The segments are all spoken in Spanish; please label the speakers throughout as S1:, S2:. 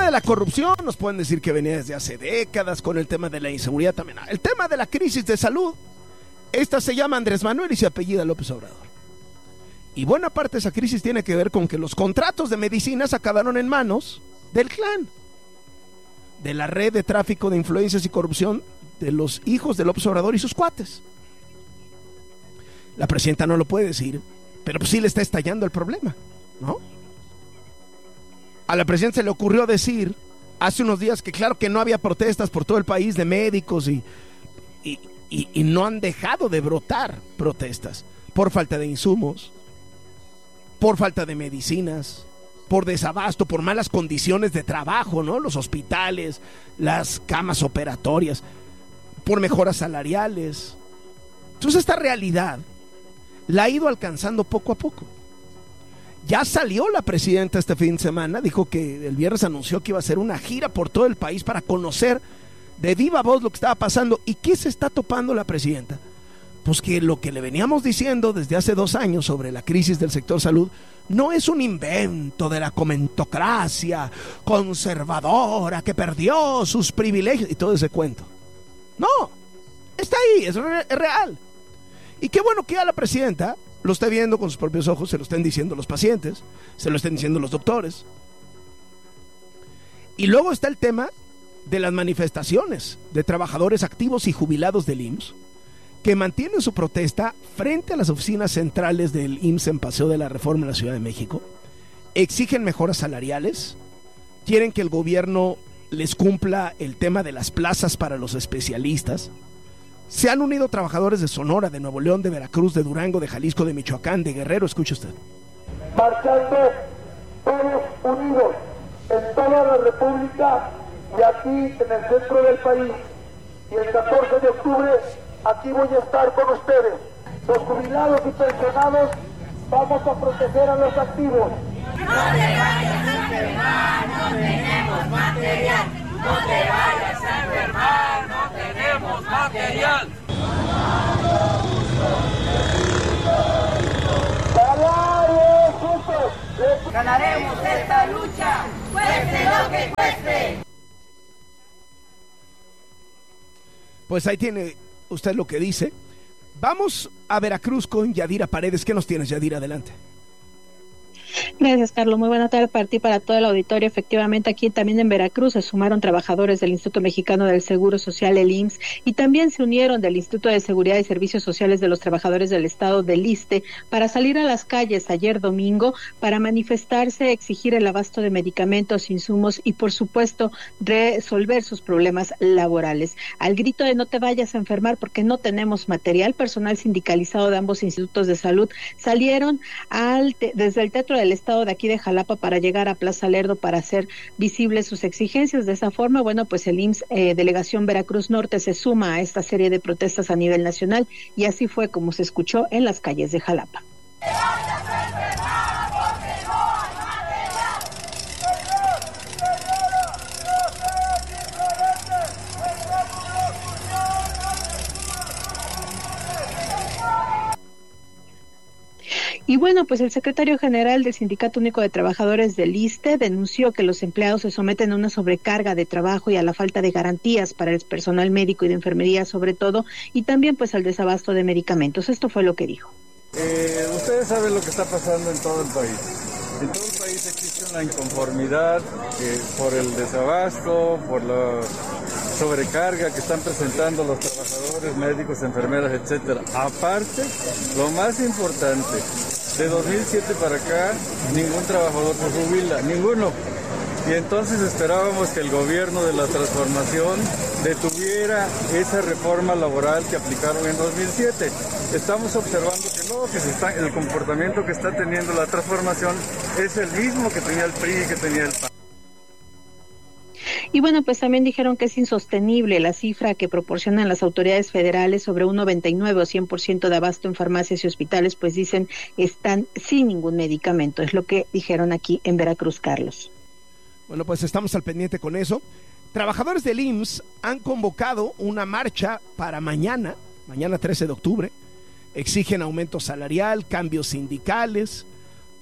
S1: tema de la corrupción nos pueden decir que venía desde hace décadas, con el tema de la inseguridad también. El tema de la crisis de salud, esta se llama Andrés Manuel y se apellida López Obrador. Y buena parte de esa crisis tiene que ver con que los contratos de medicinas acabaron en manos del clan, de la red de tráfico de influencias y corrupción de los hijos de López Obrador y sus cuates. La presidenta no lo puede decir, pero pues sí le está estallando el problema, ¿no? A la presidenta se le ocurrió decir hace unos días que claro que no había protestas por todo el país de médicos y no han dejado de brotar protestas por falta de insumos, por falta de medicinas, por desabasto, por malas condiciones de trabajo, ¿no? Los hospitales, las camas operatorias, por mejoras salariales. Entonces esta realidad la ha ido alcanzando poco a poco. Ya salió la presidenta este fin de semana, dijo que el viernes anunció que iba a hacer una gira por todo el país para conocer de viva voz lo que estaba pasando. ¿Y qué se está topando la presidenta? Pues que lo que le veníamos diciendo desde hace 2 años sobre la crisis del sector salud no es un invento de la comentocracia conservadora que perdió sus privilegios y todo ese cuento. No, está ahí, es real. Y qué bueno que a la presidenta lo esté viendo con sus propios ojos, se lo estén diciendo los pacientes, se lo estén diciendo los doctores. Y luego está el tema de las manifestaciones de trabajadores activos y jubilados del IMSS que mantienen su protesta frente a las oficinas centrales del IMSS en Paseo de la Reforma en la Ciudad de México. Exigen mejoras salariales, quieren que el gobierno les cumpla el tema de las plazas para los especialistas. Se han unido trabajadores de Sonora, de Nuevo León, de Veracruz, de Durango, de Jalisco, de Michoacán, de Guerrero, escuche usted.
S2: Marchando todos unidos en toda la República y aquí en el centro del país. Y el 14 de octubre aquí voy a estar con ustedes. Los jubilados y pensionados vamos a proteger a los activos.
S3: No te vayas a enfermar, no tenemos material. No te vayas a enfermar, no tenemos material.
S2: ¡Salarios justos!
S3: Ganaremos esta lucha, cueste lo que cueste.
S1: Pues ahí tiene usted lo que dice. Vamos a Veracruz con Yadira Paredes. ¿Qué nos tienes, Yadira? Adelante.
S4: Gracias, Carlos. Muy buena tarde para ti y para todo el auditorio. Efectivamente, aquí también en Veracruz se sumaron trabajadores del Instituto Mexicano del Seguro Social, el IMSS, y también se unieron del Instituto de Seguridad y Servicios Sociales de los Trabajadores del Estado, del ISSSTE, para salir a las calles ayer domingo para manifestarse, exigir el abasto de medicamentos, insumos y, por supuesto, resolver sus problemas laborales. Al grito de no te vayas a enfermar porque no tenemos material, personal sindicalizado de ambos institutos de salud salieron desde el Teatro del Estado de aquí de Jalapa para llegar a Plaza Lerdo para hacer visibles sus exigencias. De esa forma, bueno, pues el IMSS Delegación Veracruz Norte se suma a esta serie de protestas a nivel nacional y así fue como se escuchó en las calles de Jalapa. Y bueno, pues el secretario general del Sindicato Único de Trabajadores del ISSSTE denunció que los empleados se someten a una sobrecarga de trabajo y a la falta de garantías para el personal médico y de enfermería sobre todo, y también pues al desabasto de medicamentos. Esto fue lo que dijo.
S5: Ustedes saben lo que está pasando en todo el país. En todo el país existe una inconformidad por el desabasto, por la sobrecarga que están presentando los trabajadores, médicos, enfermeras, etcétera. Aparte, lo más importante, de 2007 para acá, ningún trabajador se jubila, ninguno. Y entonces esperábamos que el gobierno de la transformación detuviera esa reforma laboral que aplicaron en 2007. Estamos observando que no, el comportamiento que está teniendo la transformación es el mismo que tenía el PRI y que tenía el PAN.
S4: Y bueno, pues también dijeron que es insostenible la cifra que proporcionan las autoridades federales sobre un 99 o 100% de abasto en farmacias y hospitales, pues dicen están sin ningún medicamento. Es lo que dijeron aquí en Veracruz, Carlos.
S1: Bueno, pues estamos al pendiente con eso. Trabajadores del IMSS han convocado una marcha para mañana 13 de octubre. Exigen aumento salarial, cambios sindicales.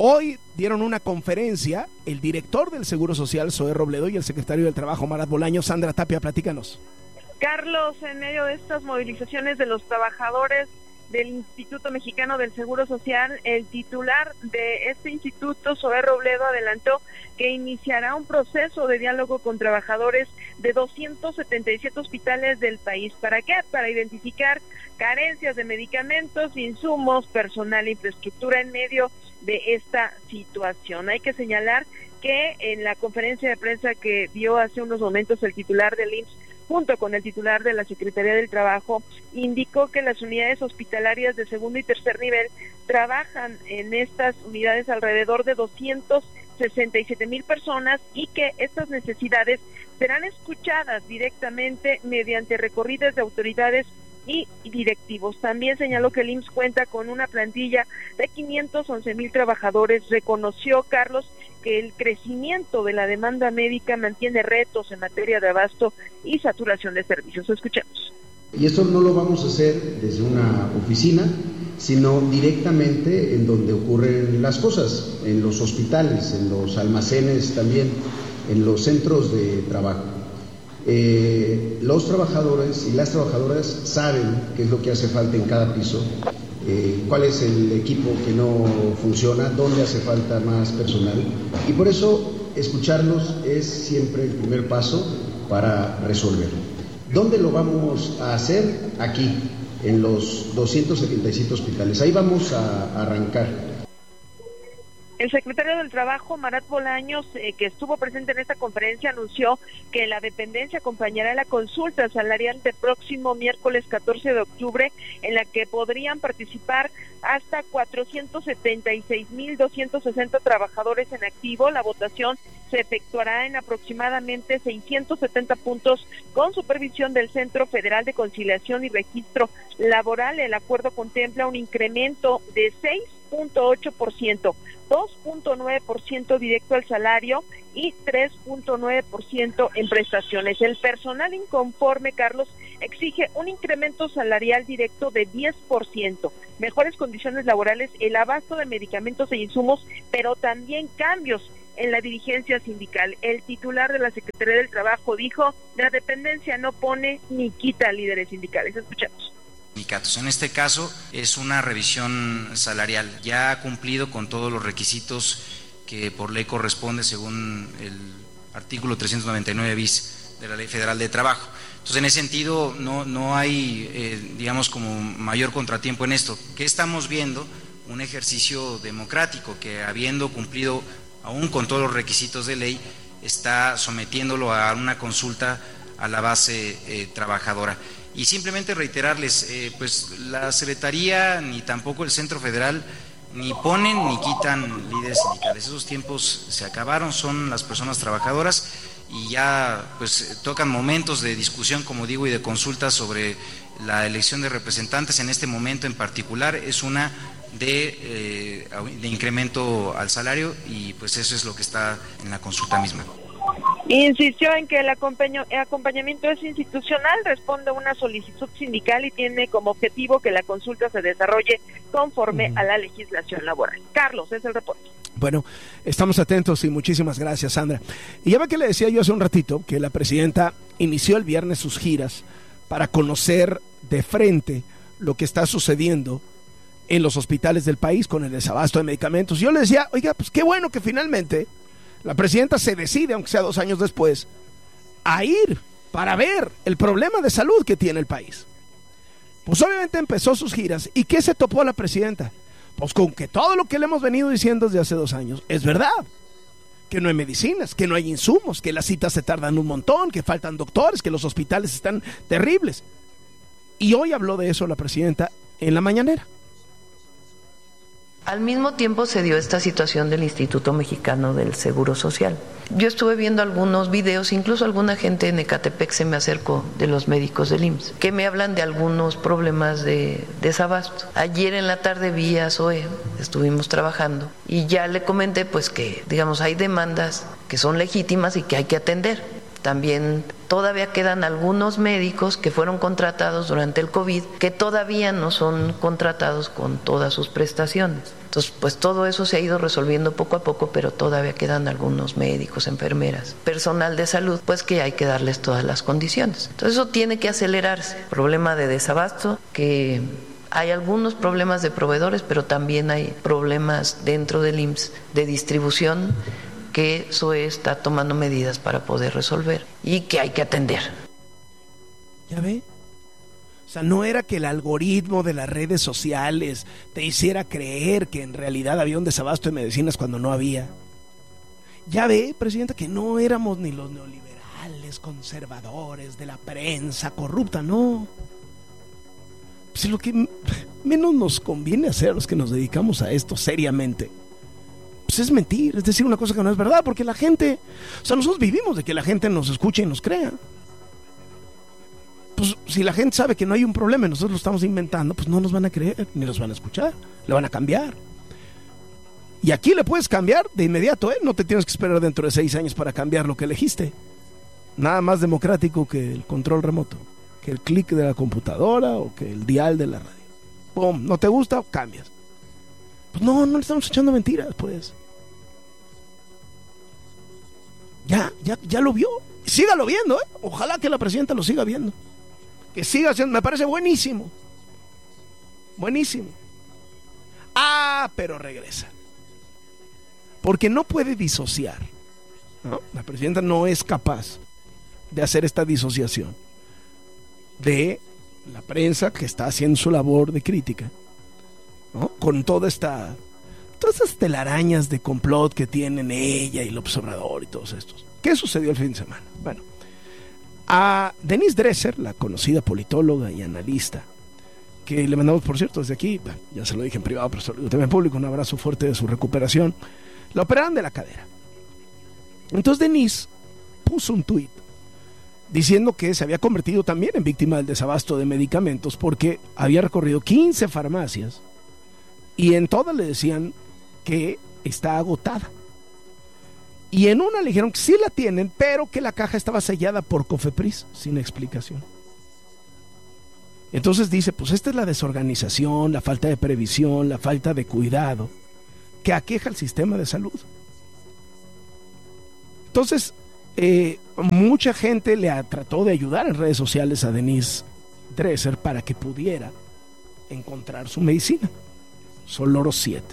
S1: Hoy dieron una conferencia el director del Seguro Social, Zoé Robledo, y el secretario del Trabajo, Marat Bolaños. Sandra Tapia, platícanos.
S6: Carlos, en medio de estas movilizaciones de los trabajadores del Instituto Mexicano del Seguro Social, el titular de este instituto, Zoé Robledo, adelantó que iniciará un proceso de diálogo con trabajadores de 277 hospitales del país. ¿Para qué? Para identificar carencias de medicamentos, insumos, personal e infraestructura en medio de esta situación. Hay que señalar que en la conferencia de prensa que dio hace unos momentos el titular del IMSS, junto con el titular de la Secretaría del Trabajo, indicó que las unidades hospitalarias de segundo y tercer nivel trabajan en estas unidades alrededor de 267,000 personas y que estas necesidades serán escuchadas directamente mediante recorridas de autoridades y directivos. También señaló que el IMSS cuenta con una plantilla de 511,000 trabajadores. Reconoció, Carlos, que el crecimiento de la demanda médica mantiene retos en materia de abasto y saturación de servicios. Escuchemos.
S7: Y esto no lo vamos a hacer desde una oficina, sino directamente en donde ocurren las cosas, en los hospitales, en los almacenes también, en los centros de trabajo. Los trabajadores y las trabajadoras saben qué es lo que hace falta en cada piso, cuál es el equipo que no funciona, dónde hace falta más personal, y por eso escucharlos es siempre el primer paso para resolverlo. ¿Dónde lo vamos a hacer? Aquí, en los 277 hospitales. Ahí vamos a arrancar.
S6: El secretario del Trabajo, Marat Bolaños, que estuvo presente en esta conferencia, anunció que la dependencia acompañará la consulta salarial del próximo miércoles 14 de octubre, en la que podrían participar hasta 476,260 trabajadores en activo. La votación se efectuará en aproximadamente 670 puntos con supervisión del Centro Federal de Conciliación y Registro Laboral. El acuerdo contempla un incremento de 6.8%, 2.9% directo al salario y 3.9% en prestaciones. El personal inconforme, Carlos, exige un incremento salarial directo de 10%, mejores condiciones laborales, el abasto de medicamentos e insumos, pero también cambios en la dirigencia sindical. El titular de la Secretaría del Trabajo dijo: la dependencia no pone ni quita líderes sindicales. Escuchemos.
S8: En este caso es una revisión salarial, ya ha cumplido con todos los requisitos que por ley corresponde según el artículo 399 bis de la Ley Federal de Trabajo. Entonces, en ese sentido no hay, digamos, como mayor contratiempo en esto. ¿Qué estamos viendo? Un ejercicio democrático que, habiendo cumplido aún con todos los requisitos de ley, está sometiéndolo a una consulta a la base trabajadora. Y simplemente reiterarles, pues la Secretaría ni tampoco el Centro Federal ni ponen ni quitan líderes sindicales. Esos tiempos se acabaron, son las personas trabajadoras y ya pues tocan momentos de discusión, como digo, y de consulta sobre la elección de representantes. En este momento en particular es una de incremento al salario y pues eso es lo que está en la consulta misma.
S6: Insistió en que el acompañamiento es institucional, responde a una solicitud sindical y tiene como objetivo que la consulta se desarrolle conforme a la legislación laboral. Carlos, es el reporte.
S1: Bueno, estamos atentos y muchísimas gracias, Sandra. Y ya ve que le decía yo hace un ratito que la presidenta inició el viernes sus giras para conocer de frente lo que está sucediendo en los hospitales del país con el desabasto de medicamentos. Yo le decía, oiga, pues qué bueno que finalmente la presidenta se decide, aunque sea 2 años después, a ir para ver el problema de salud que tiene el país. Pues obviamente empezó sus giras. ¿Y qué se topó la presidenta? Pues con que todo lo que le hemos venido diciendo desde hace 2 años es verdad. Que no hay medicinas, que no hay insumos, que las citas se tardan un montón, que faltan doctores, que los hospitales están terribles. Y hoy habló de eso la presidenta en la mañanera.
S9: Al mismo tiempo se dio esta situación del Instituto Mexicano del Seguro Social. Yo estuve viendo algunos videos, incluso alguna gente en Ecatepec se me acercó de los médicos del IMSS, que me hablan de algunos problemas de desabasto. Ayer en la tarde vi a Zoé, estuvimos trabajando, y ya le comenté pues que, digamos, hay demandas que son legítimas y que hay que atender. También todavía quedan algunos médicos que fueron contratados durante el COVID que todavía no son contratados con todas sus prestaciones. Entonces, pues todo eso se ha ido resolviendo poco a poco, pero todavía quedan algunos médicos, enfermeras, personal de salud, pues que hay que darles todas las condiciones. Entonces eso tiene que acelerarse. Problema de desabasto, que hay algunos problemas de proveedores, pero también hay problemas dentro del IMSS de distribución, que SOE está tomando medidas para poder resolver y que hay que atender.
S1: ¿Ya ve? O sea, no era que el algoritmo de las redes sociales te hiciera creer que en realidad había un desabasto de medicinas cuando no había. Ya ve, Presidenta, que no éramos ni los neoliberales conservadores de la prensa corrupta, no. Pues lo que menos nos conviene hacer a los que nos dedicamos a esto seriamente, pues es mentir, es decir una cosa que no es verdad, porque la gente, o sea, nosotros vivimos de que la gente nos escuche y nos crea. Pues si la gente sabe que no hay un problema y nosotros lo estamos inventando, pues no nos van a creer, ni nos van a escuchar, le van a cambiar. Y aquí le puedes cambiar de inmediato, no te tienes que esperar dentro de 6 años para cambiar lo que elegiste. Nada más democrático que el control remoto, que el clic de la computadora o que el dial de la radio. ¡Pum! ¿No te gusta? Cambias. Pues no le estamos echando mentiras, pues. Ya lo vio. Sígalo viendo, Ojalá que la presidenta lo siga viendo. Que siga haciendo, me parece buenísimo. Buenísimo. Pero regresa. Porque no puede disociar, ¿no? La presidenta no es capaz de hacer esta disociación de la prensa que está haciendo su labor de crítica, ¿no? Con todas esas telarañas de complot que tienen ella y López Obrador y todos estos. ¿Qué sucedió el fin de semana? Bueno, a Denise Dresser, la conocida politóloga y analista, que le mandamos, por cierto, desde aquí, ya se lo dije en privado, pero se lo digo también en público, un abrazo fuerte de su recuperación, la operaron de la cadera. Entonces Denise puso un tuit diciendo que se había convertido también en víctima del desabasto de medicamentos porque había recorrido 15 farmacias y en todas le decían que está agotada. Y en una le dijeron que sí la tienen, pero que la caja estaba sellada por Cofepris, sin explicación. Entonces dice, pues esta es la desorganización, la falta de previsión, la falta de cuidado que aqueja el sistema de salud. Entonces, mucha gente trató de ayudar en redes sociales a Denise Dresser para que pudiera encontrar su medicina. Soloro 7,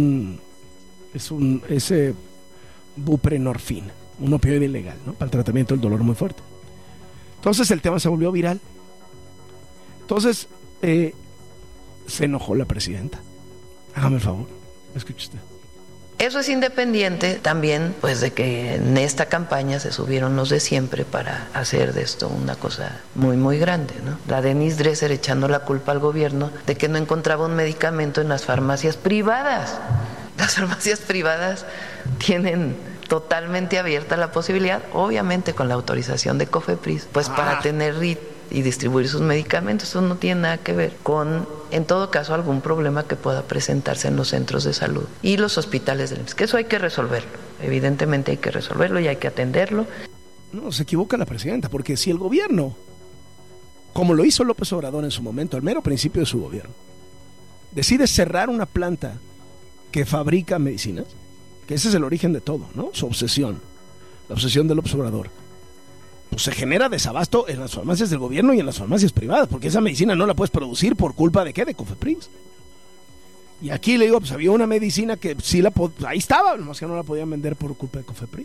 S1: ese buprenorfina, un opioide ilegal, ¿no? Para el tratamiento del dolor muy fuerte. Entonces el tema se volvió viral. Entonces se enojó la presidenta. Hágame el favor, escuche usted.
S9: Eso es independiente también, pues, de que en esta campaña se subieron los de siempre para hacer de esto una cosa muy, muy grande, ¿no? La Denise Dresser echando la culpa al gobierno de que no encontraba un medicamento en las farmacias privadas. Las farmacias privadas tienen totalmente abierta la posibilidad, obviamente con la autorización de Cofepris, pues para tener y distribuir sus medicamentos. Eso no tiene nada que ver con, en todo caso, algún problema que pueda presentarse en los centros de salud y los hospitales del IMSS, que eso hay que resolverlo, evidentemente hay que resolverlo y hay que atenderlo.
S1: No, se equivoca la presidenta, porque si el gobierno, como lo hizo López Obrador en su momento, al mero principio de su gobierno, decide cerrar una planta que fabrica medicinas, que ese es el origen de todo, ¿no? Su obsesión, la obsesión de López Obrador, pues se genera desabasto en las farmacias del gobierno y en las farmacias privadas, porque esa medicina no la puedes producir por culpa de ¿qué? De Cofepris. Y aquí le digo, pues había una medicina que sí ahí estaba, nomás que no la podían vender por culpa de Cofepris.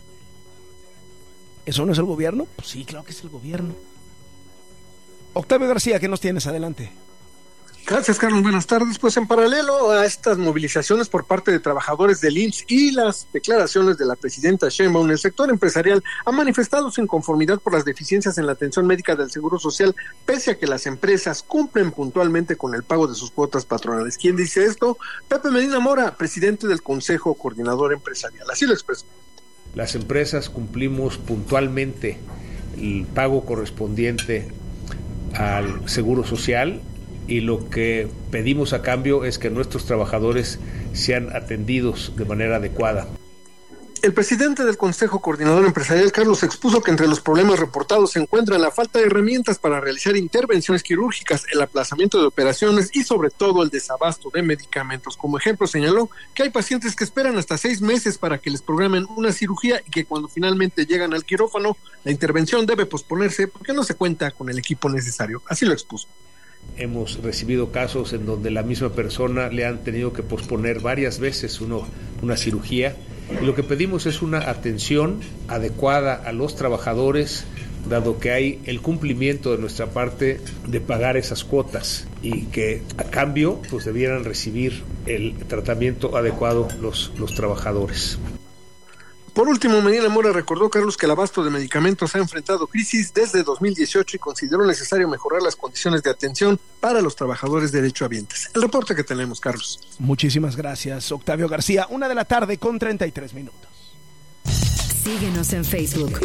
S1: ¿Eso no es el gobierno? Pues sí, claro que es el gobierno. Octavio García, ¿qué nos tienes? Adelante.
S10: Gracias, Carlos. Buenas tardes. Pues en paralelo a estas movilizaciones por parte de trabajadores del IMSS y las declaraciones de la presidenta Sheinbaum, el sector empresarial ha manifestado su inconformidad por las deficiencias en la atención médica del Seguro Social, pese a que las empresas cumplen puntualmente con el pago de sus cuotas patronales. ¿Quién dice esto? Pepe Medina Mora, presidente del Consejo Coordinador Empresarial. Así lo expresó.
S11: Las empresas cumplimos puntualmente el pago correspondiente al Seguro Social, y lo que pedimos a cambio es que nuestros trabajadores sean atendidos de manera adecuada.
S10: El presidente del Consejo Coordinador Empresarial, Carlos, expuso que entre los problemas reportados se encuentran la falta de herramientas para realizar intervenciones quirúrgicas, el aplazamiento de operaciones y sobre todo el desabasto de medicamentos. Como ejemplo, señaló que hay pacientes que esperan hasta 6 meses para que les programen una cirugía y que cuando finalmente llegan al quirófano, la intervención debe posponerse porque no se cuenta con el equipo necesario. Así lo expuso.
S11: Hemos recibido casos en donde la misma persona le han tenido que posponer varias veces una cirugía. Y lo que pedimos es una atención adecuada a los trabajadores, dado que hay el cumplimiento de nuestra parte de pagar esas cuotas y que a cambio pues debieran recibir el tratamiento adecuado los trabajadores.
S10: Por último, Medina Mora recordó, Carlos, que el abasto de medicamentos ha enfrentado crisis desde 2018 y consideró necesario mejorar las condiciones de atención para los trabajadores derechohabientes. El reporte que tenemos, Carlos.
S1: Muchísimas gracias, Octavio García. 1:33 p.m.
S12: Síguenos en Facebook.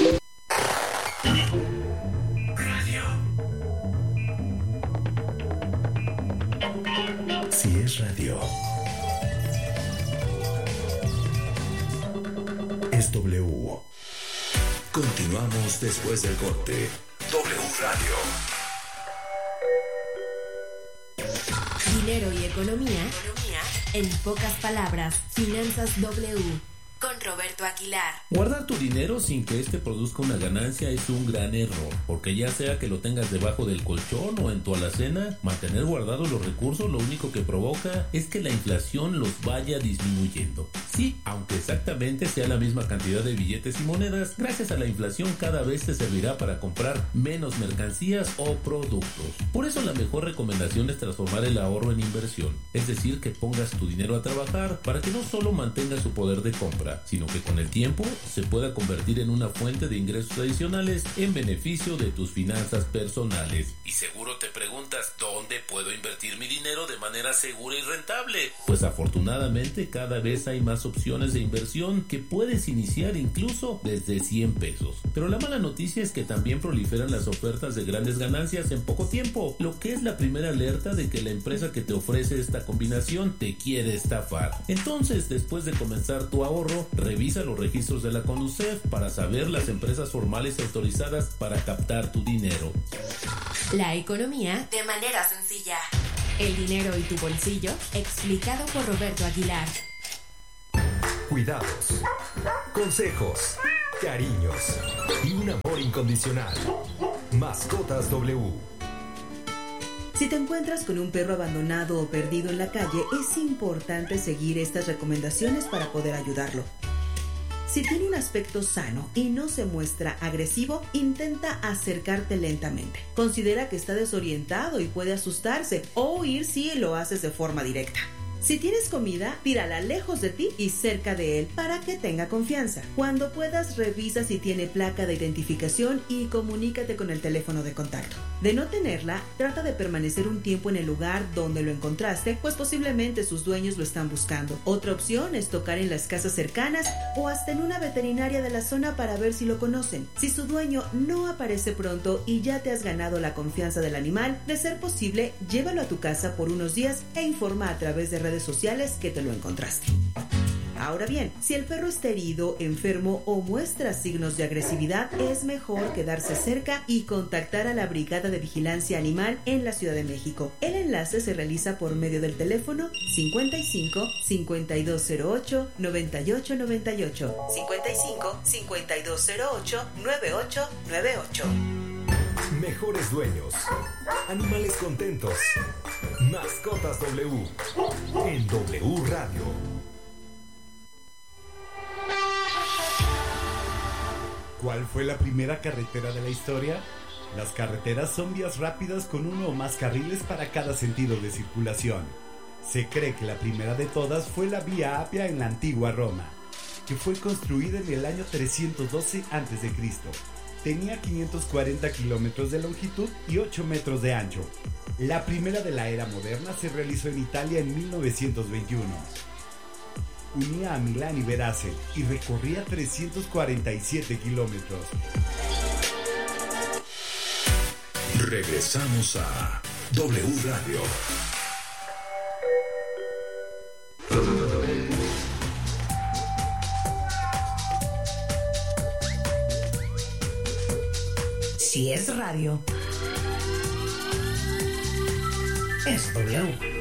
S13: Si es radio, es W. Continuamos después del corte. W Radio.
S12: Dinero y economía en pocas palabras. Finanzas W. Con Roberto Aguilar.
S14: Guardar tu dinero sin que este produzca una ganancia es un gran error, porque ya sea que lo tengas debajo del colchón o en tu alacena, mantener guardados los recursos lo único que provoca es que la inflación los vaya disminuyendo. Sí, aunque exactamente sea la misma cantidad de billetes y monedas, gracias a la inflación cada vez te servirá para comprar menos mercancías o productos. Por eso la mejor recomendación es transformar el ahorro en inversión, es decir, que pongas tu dinero a trabajar para que no solo mantenga su poder de compra, sino que con el tiempo se pueda convertir en una fuente de ingresos adicionales en beneficio de tus finanzas personales. Y seguro te preguntas, ¿dónde puedo invertir mi dinero de manera segura y rentable? Pues afortunadamente cada vez hay más opciones de inversión que puedes iniciar incluso desde 100 pesos. Pero la mala noticia es que también proliferan las ofertas de grandes ganancias en poco tiempo, lo que es la primera alerta de que la empresa que te ofrece esta combinación te quiere estafar. Entonces, después de comenzar tu ahorro, revisa los registros de la CONUCEF para saber las empresas formales autorizadas para captar tu dinero.
S12: La economía de manera sencilla. El dinero y tu bolsillo, explicado por Roberto Aguilar.
S13: Cuidados, consejos, cariños y un amor incondicional. Mascotas W.
S15: Si te encuentras con un perro abandonado o perdido en la calle, es importante seguir estas recomendaciones para poder ayudarlo. Si tiene un aspecto sano y no se muestra agresivo, intenta acercarte lentamente. Considera que está desorientado y puede asustarse o huir si lo haces de forma directa. Si tienes comida, tírala lejos de ti y cerca de él para que tenga confianza. Cuando puedas, revisa si tiene placa de identificación y comunícate con el teléfono de contacto. De no tenerla, trata de permanecer un tiempo en el lugar donde lo encontraste, pues posiblemente sus dueños lo están buscando. Otra opción es tocar en las casas cercanas o hasta en una veterinaria de la zona para ver si lo conocen. Si su dueño no aparece pronto y ya te has ganado la confianza del animal, de ser posible, llévalo a tu casa por unos días e informa a través de redes sociales que te lo encontraste. Ahora bien, si el perro está herido, enfermo o muestra signos de agresividad, es mejor quedarse cerca y contactar a la Brigada de Vigilancia Animal en la Ciudad de México. El enlace se realiza por medio del teléfono 55 5208 9898 55 5208 9898.
S13: Mejores dueños, animales contentos, Mascotas W en W Radio.
S16: ¿Cuál fue la primera carretera de la historia? Las carreteras son vías rápidas con uno o más carriles para cada sentido de circulación. Se cree que la primera de todas fue la Vía Apia en la antigua Roma, que fue construida en el año 312 a.C. Tenía 540 kilómetros de longitud y 8 metros de ancho. La primera de la era moderna se realizó en Italia en 1921. Unía a Milán y Verace y recorría 347 kilómetros.
S13: Regresamos a W Radio.
S17: Si es radio, es W.